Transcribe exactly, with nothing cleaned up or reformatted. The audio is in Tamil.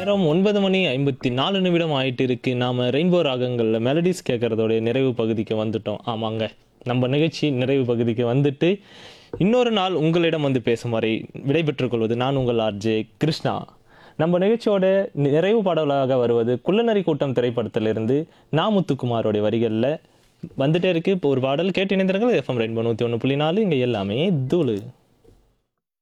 நேரம் ஒன்பது மணி ஐம்பத்தி நாலு நிமிடம் ஆயிட்டு இருக்கு. நாம ரெயின்போ ராகங்கள்ல மெலடிஸ் கேட்கறதோட நிறைவு பகுதிக்கு வந்துட்டோம். ஆமாங்க, நம்ம நிகழ்ச்சி நிறைவு பகுதிக்கு வந்துட்டு இன்னொரு நாள் உங்களிடம் வந்து பேசும் வரை விடைபெற்றுக் கொள்வது நான் உங்கள் ஆர்ஜே கிருஷ்ணா. நம்ம நிகழ்ச்சியோட நிறைவு பாடலாக வருவது குள்ளநரி கூட்டம் திரைப்படத்திலிருந்து நா முத்துக்குமாரோடைய வரிகளில் வந்துட்டே இருக்கு. இப்போ ஒரு பாடல் கேட்டு இணைந்திருங்கள். எஃப்எம் ரெயின்போ நூற்றி ஒன்று புள்ளி நாலு இங்கே எல்லாமே தூளு.